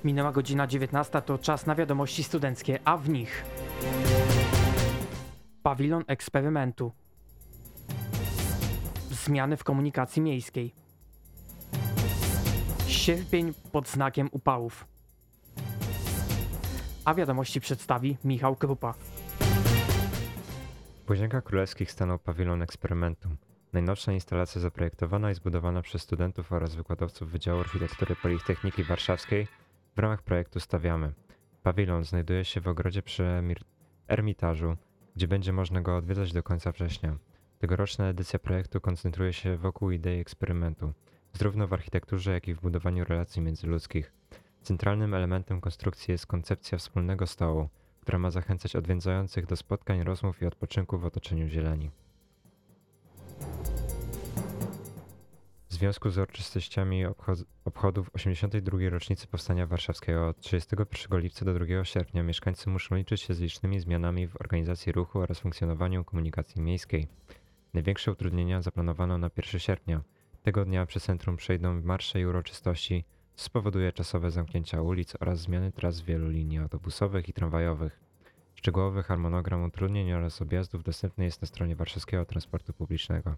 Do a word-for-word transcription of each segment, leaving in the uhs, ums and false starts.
Minęła godzina dziewiętnasta, to czas na wiadomości studenckie, a w nich pawilon eksperymentu, zmiany w komunikacji miejskiej, sierpień pod znakiem upałów, a wiadomości przedstawi Michał Krupa. W Błazienkach Królewskich stanął pawilon eksperymentu. Najnowsza instalacja zaprojektowana i zbudowana przez studentów oraz wykładowców Wydziału Architektury Politechniki Warszawskiej w ramach projektu Stawiamy. Pawilon znajduje się w ogrodzie przy Emir- Ermitażu, gdzie będzie można go odwiedzać do końca września. Tegoroczna edycja projektu koncentruje się wokół idei eksperymentu, zarówno w architekturze, jak i w budowaniu relacji międzyludzkich. Centralnym elementem konstrukcji jest koncepcja wspólnego stołu, która ma zachęcać odwiedzających do spotkań, rozmów i odpoczynku w otoczeniu zieleni. W związku z uroczystościami obchod- obchodów osiemdziesiątej drugiej rocznicy Powstania Warszawskiego od trzydziestego pierwszego lipca do drugiego sierpnia mieszkańcy muszą liczyć się z licznymi zmianami w organizacji ruchu oraz funkcjonowaniu komunikacji miejskiej. Największe utrudnienia zaplanowano na pierwszego sierpnia. Tego dnia przez centrum przejdą marsze i uroczystości, co spowoduje czasowe zamknięcia ulic oraz zmiany tras wielu linii autobusowych i tramwajowych. Szczegółowy harmonogram utrudnień oraz objazdów dostępny jest na stronie Warszawskiego Transportu Publicznego.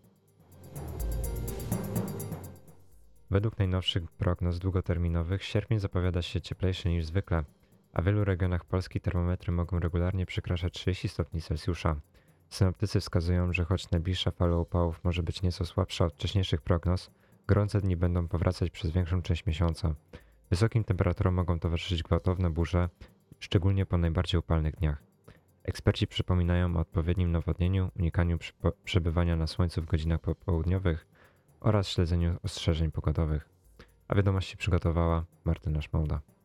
Według najnowszych prognoz długoterminowych sierpień zapowiada się cieplejszy niż zwykle, a w wielu regionach Polski termometry mogą regularnie przekraczać trzydzieści stopni Celsjusza. Synoptycy wskazują, że choć najbliższa fala upałów może być nieco słabsza od wcześniejszych prognoz, gorące dni będą powracać przez większą część miesiąca. Wysokim temperaturom mogą towarzyszyć gwałtowne burze, szczególnie po najbardziej upalnych dniach. Eksperci przypominają o odpowiednim nawodnieniu, unikaniu przebywania na słońcu w godzinach popołudniowych oraz śledzeniu ostrzeżeń pogodowych. A wiadomości przygotowała Martyna Szmołda.